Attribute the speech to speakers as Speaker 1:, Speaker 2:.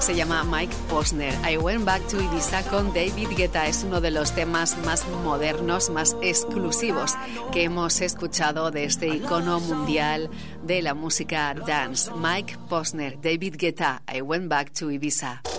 Speaker 1: se llama Mike Posner. I Went Back to Ibiza con David Guetta. Es uno de los temas más modernos, más exclusivos que hemos escuchado de este icono mundial de la música dance. Mike Posner, David Guetta, I Went Back to Ibiza.